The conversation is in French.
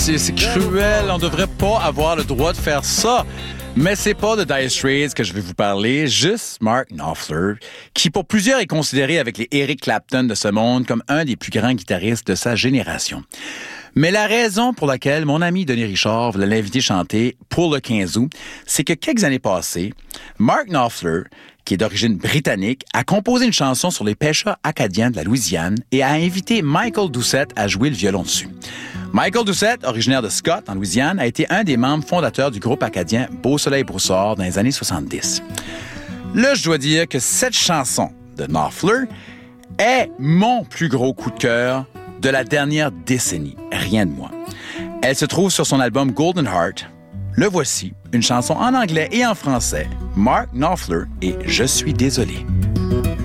C'est cruel, on devrait pas avoir le droit de faire ça. Mais c'est pas de Dire Straits que je vais vous parler, juste Mark Knopfler, qui pour plusieurs est considéré avec les Eric Clapton de ce monde comme un des plus grands guitaristes de sa génération. Mais la raison pour laquelle mon ami Denis Richard voulait l'inviter chanter pour le 15 août, c'est que quelques années passées, Mark Knopfler, qui est d'origine britannique, a composé une chanson sur les pêcheurs acadiens de la Louisiane et a invité Michael Doucette à jouer le violon dessus. Michael Doucette, originaire de Scott, en Louisiane, a été un des membres fondateurs du groupe acadien Beau Soleil Broussard dans les années 70. Là, je dois dire que cette chanson de Knopfler est mon plus gros coup de cœur de la dernière décennie. Rien de moins. Elle se trouve sur son album Golden Heart. Le voici, une chanson en anglais et en français, Mark Knopfler et Je suis désolé.